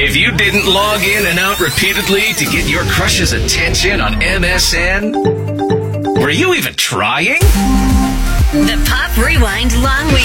If you didn't log in and out repeatedly to get your crush's attention on MSN, were you even trying? The Pop Rewind Long Weekend.